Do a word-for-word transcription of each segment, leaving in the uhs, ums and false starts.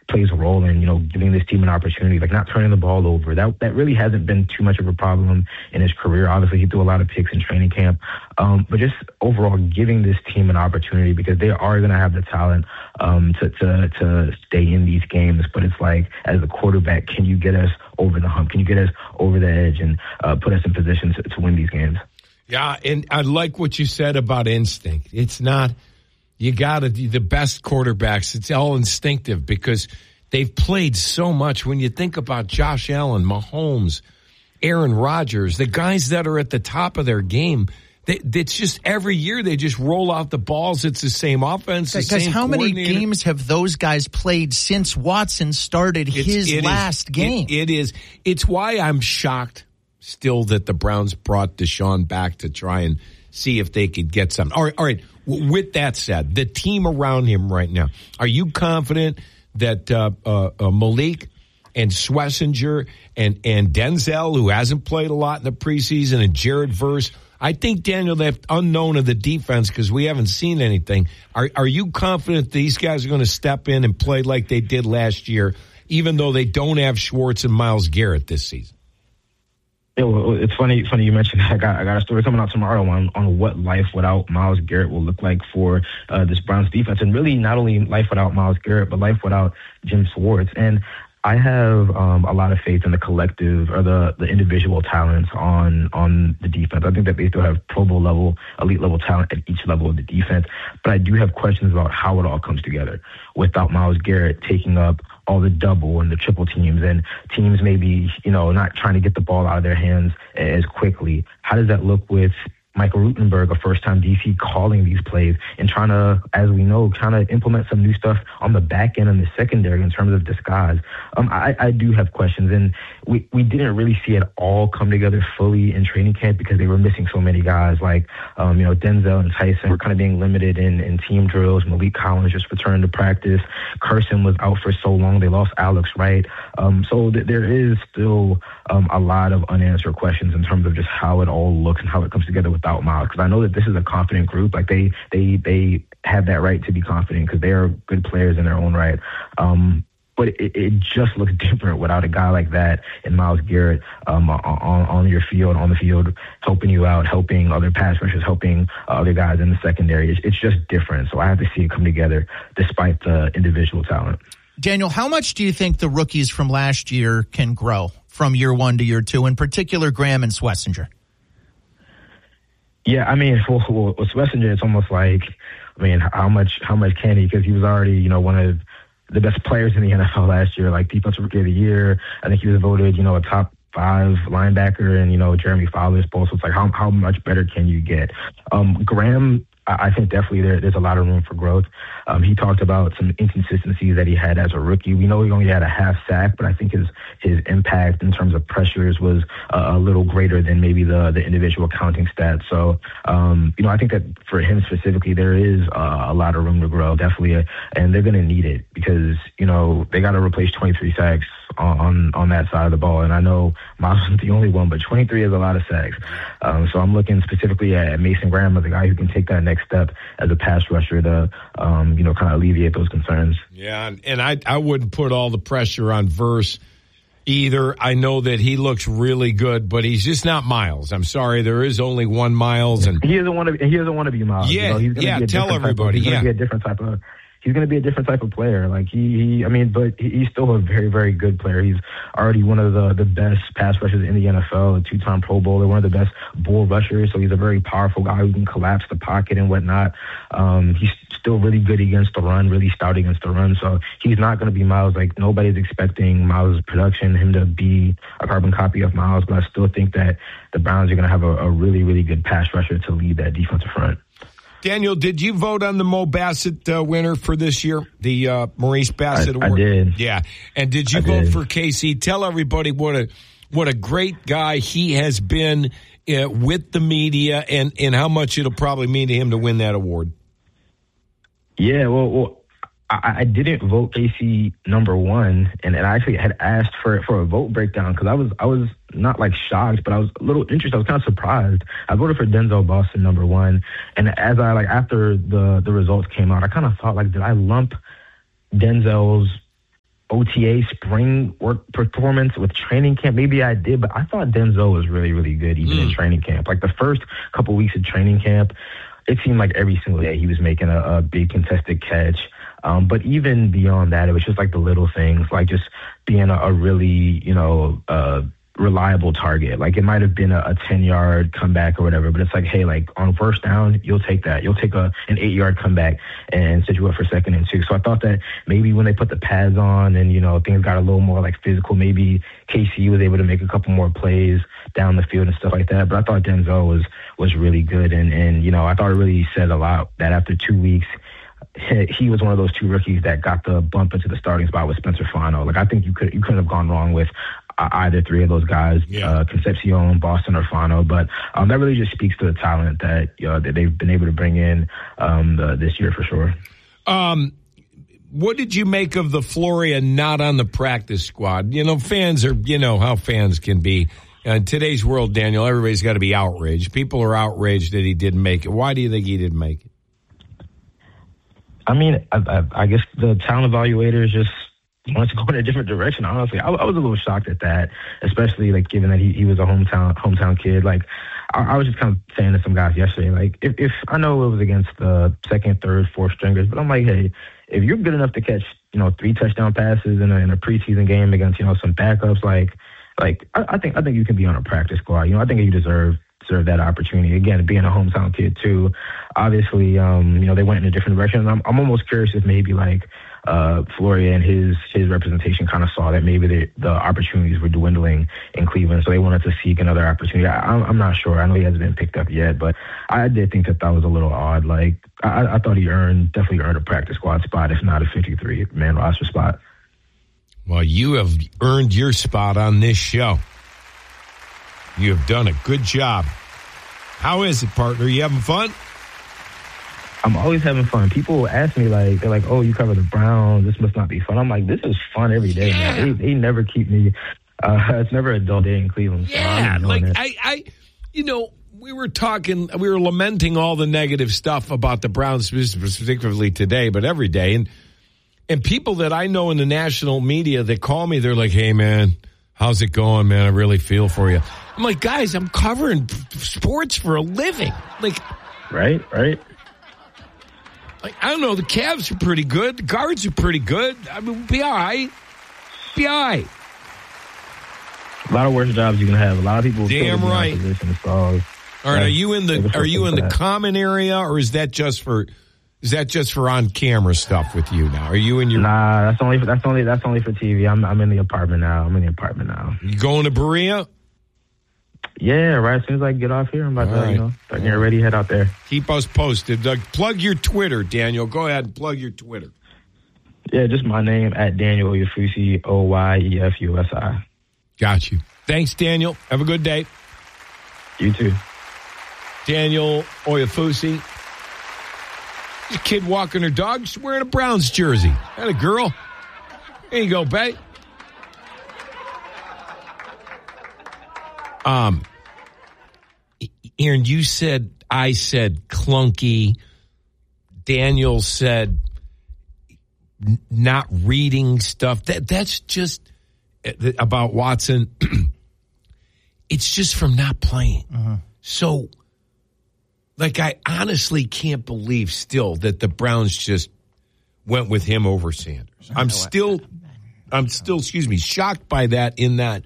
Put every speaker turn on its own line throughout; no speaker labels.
plays a role in, you know, giving this team an opportunity, like not turning the ball over. That that really hasn't been too much of a problem in his career. Obviously, he threw a lot of picks in training camp, um, but just overall giving this team an opportunity because they are going to have the talent um, to, to to stay in these games. But it's like, as a quarterback, can you get us over the hump? Can you get us over the edge and uh, put us in position to, to win these games?
Yeah, and I like what you said about instinct. It's not, you got to, the best quarterbacks, it's all instinctive because they've played so much. When you think about Josh Allen, Mahomes, Aaron Rodgers, the guys that are at the top of their game, they, it's just every year they just roll out the balls. It's the same offense, the
Because
same
how many
coordinator.
games have those guys played since Watson started
It's-
his
it
last
is,
game?
It, it is. It's why I'm shocked still that the Browns brought Deshaun back to try and see if they could get something. All right, all right. W- with that said, the team around him right now, are you confident that uh, uh, uh, Malik and Schlesinger and, and Denzel, who hasn't played a lot in the preseason, and Jared Verse, I think, Daniel, that unknown of the defense because we haven't seen anything. Are, are you confident these guys are going to step in and play like they did last year, even though they don't have Schwartz and Myles Garrett this season?
Yeah, well, it's funny. Funny you mentioned that. I got I got a story coming out tomorrow on, on what life without Myles Garrett will look like for uh, this Browns defense, and really not only life without Myles Garrett, but life without Jim Schwartz. And I have um, a lot of faith in the collective or the, the individual talents on on the defense. I think that they still have Pro Bowl level, elite level talent at each level of the defense. But I do have questions about how it all comes together without Myles Garrett taking up all the double and the triple teams and teams maybe, you know, not trying to get the ball out of their hands as quickly. How does that look with Michael Rutenberg, a first-time D C, calling these plays and trying to, as we know, trying to implement some new stuff on the back end and the secondary in terms of disguise? Um, I, I do have questions, and we, we didn't really see it all come together fully in training camp because they were missing so many guys like, um, you know, Denzel and Tyson were kind of being limited in, in team drills. Malik Collins just returned to practice. Carson was out for so long. They lost Alex Wright. Um, so th- there is still um, a lot of unanswered questions in terms of just how it all looks and how it comes together without Myles, because I know that this is a confident group. Like they they they have that right to be confident because they are good players in their own right. Um, but it, it just looks different without a guy like that and Myles Garrett um, on, on your field, on the field, helping you out, helping other pass rushers, helping uh, other guys in the secondary. It's, it's just different. So I have to see it come together despite the individual talent.
Daniel, how much do you think the rookies from last year can grow from year one to year two, in particular Graham and Schlesinger?
Yeah, I mean, for, for, for Schlesinger, it's almost like, I mean, how much how much can he? Because he was already, you know, one of the best players in the N F L last year, like defensive rookie of the year. I think he was voted, you know, a top five linebacker, and, you know, Jeremy Fowler's poll. So it's like, how how much better can you get? Um, Graham, I think definitely there, there's a lot of room for growth. Um, he talked about some inconsistencies that he had as a rookie. We know he only had a half sack, but I think his his impact in terms of pressures was uh, a little greater than maybe the the individual counting stats. So, um, you know, I think that for him specifically, there is uh, a lot of room to grow, definitely, uh, and they're going to need it because, you know, they got to replace twenty-three sacks on on that side of the ball. And I know Myles isn't the only one, but twenty-three is a lot of sacks. Um, so I'm looking specifically at Mason Graham as a guy who can take that next step as a pass rusher to, um, you know, kind of alleviate those concerns.
Yeah, and I I wouldn't put all the pressure on Verse either. I know that he looks really good, but he's just not Myles. I'm sorry, there is only one Myles, and
he doesn't want to. He doesn't want to be Myles.
Yeah,
you know? He's
yeah.
Be a
tell everybody.
Of, he's
yeah,
going to be a different type of. He's going to be a different type of player. Like he, he I mean, but he, he's still a very, very good player. He's already one of the, the best pass rushers in the N F L, a two-time Pro Bowler, one of the best bull rushers. So he's a very powerful guy who can collapse the pocket and whatnot. Um, he's still really good against the run, really stout against the run. So he's not going to be Myles. Like nobody's expecting Myles' production, him to be a carbon copy of Myles. But I still think that the Browns are going to have a, a really, really good pass rusher to lead that defensive front.
Daniel, did you vote on the Mo Bassett uh, winner for this year, the uh, Maurice Bassett
I,
Award?
I did.
Yeah, and did you
I
vote
did.
for K C? Tell everybody what a what a great guy he has been uh, with the media, and, and how much it'll probably mean to him to win that award.
Yeah, well, well I, I didn't vote K C number one, and, and I actually had asked for for a vote breakdown because I was I was not like shocked, but I was a little interested. I was kind of surprised. I voted for Denzel Boston number one, and as I like after the the results came out, I kind of thought like, did I lump Denzel's O T A spring work performance with training camp. Maybe I did, but I thought Denzel was really, really good even mm. in training camp. Like the first couple weeks of training camp, it seemed like every single day he was making a, a big contested catch. Um, but even beyond that, it was just like the little things, like just being a, a really, you know, uh, reliable target. Like it might have been a, a ten yard comeback or whatever, but it's like, hey, like on first down, you'll take that. You'll take a an eight yard comeback and set you up for second and two. So I thought that maybe when they put the pads on and, you know, things got a little more like physical, maybe K C was able to make a couple more plays down the field and stuff like that. But I thought Denzel was was really good. And, and you know, I thought it really said a lot that after two weeks, he was one of those two rookies that got the bump into the starting spot with Spencer Fano. Like I think you could you couldn't have gone wrong with either three of those guys, yeah. uh, Concepcion, Boston, or Fano. But um, that really just speaks to the talent that, you know, that they've been able to bring in um, the, this year for sure.
Um, what did you make of the Floria not on the practice squad? You know, fans are, you know how fans can be. In today's world, Daniel, everybody's got to be outraged. People are outraged that he didn't make it. Why do you think he didn't make it?
I mean, I, I, I guess the talent evaluators just wants to go in a different direction. Honestly, I, I was a little shocked at that, especially like given that he, he was a hometown hometown kid. Like I, I was just kind of saying to some guys yesterday, like if, if I know it was against the second, third, fourth stringers, but I'm like, hey, if you're good enough to catch, you know, three touchdown passes in a, in a preseason game against, you know, some backups, like like I, I think I think you can be on a practice squad. You know, I think you deserve. deserve that opportunity. Again, being a hometown kid too, obviously, um, you know, they went in a different direction. I'm, I'm almost curious if maybe like uh, Floria and his his representation kind of saw that maybe the, the opportunities were dwindling in Cleveland, so they wanted to seek another opportunity. I, I'm, I'm not sure. I know he hasn't been picked up yet, but I did think that that was a little odd. Like I, I thought he earned definitely earned a practice squad spot, if not a fifty-three man roster spot.
Well, you have earned your spot on this show. You have done a good job. How is it, partner? You having fun?
I'm always having fun. People ask me, like, they're like, oh, you cover the Browns. This must not be fun. I'm like, this is fun every day, yeah. man. They, they never keep me. Uh, it's never a dull day in Cleveland. So
yeah, like, I, I, you know, we were talking, we were lamenting all the negative stuff about the Browns, particularly today, but every day. And, and people that I know in the national media that call me, they're like, hey, man, how's it going, man? I really feel for you. I'm like, guys, I'm covering sports for a living. Like,
right, right.
Like, I don't know. The Cavs are pretty good. The Guards are pretty good. I mean, be all right. Be all right.
A lot of worse jobs you can have. A lot of people.
Damn right.
Position, so, all
right. Are you in the Are you in the common area, or is that just for? Is that just for on camera stuff with you now? Are you in your?
Nah, that's only for, that's only that's only for T V. I'm I'm in the apartment now. I'm in the apartment now.
You going to Berea?
Yeah, right. As soon as I get off here, I'm about All to right. you know start getting ready, head out there.
Keep us posted. Uh, plug your Twitter, Daniel. Go ahead and plug your Twitter.
Yeah, just my name at Daniel Oyefusi, O Y E F U S I.
Got you. Thanks, Daniel. Have a good day.
You too.
Daniel Oyefusi. A kid walking her dog. She's wearing a Browns jersey. And a girl. There you go, babe. Um, Aaron, you said, I said clunky. Daniel said n- not reading stuff. That That's just about Watson. It's just from not playing. Uh-huh. So, like, I honestly can't believe still that the Browns just went with him over Sanders. I'm still, I'm still, excuse me, shocked by that in that.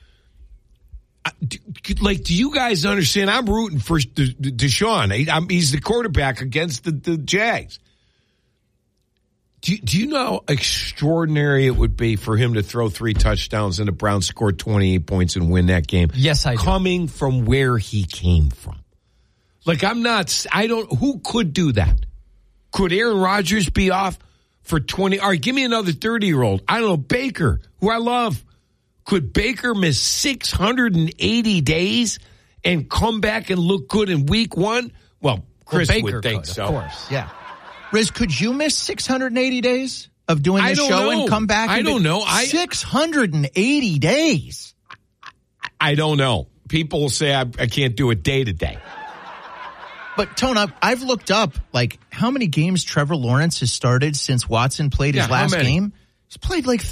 Like, do you guys understand? I'm rooting for Deshaun. I'm, he's the quarterback against the, the Jags. Do, do you know how extraordinary it would be for him to throw three touchdowns and the Browns score twenty-eight points and win that game?
Yes, I do.
Coming from where he came from. Like, I'm not, I don't, who could do that? Could Aaron Rodgers be off for twenty? All right, give me another thirty-year-old. I don't know, Baker, who I love. Could Baker miss six hundred eighty days and come back and look good in week one? Well, Chris
well, Baker
would think
could,
so.
Of course, yeah. Riz, could you miss six hundred eighty days of doing the show
know.
and come back?
I don't know.
I, six hundred eighty days.
I, I don't know. People will say I, I can't do it day to day.
But, Tone, I've looked up, like, how many games Trevor Lawrence has started since Watson played
yeah,
his last game. He's played like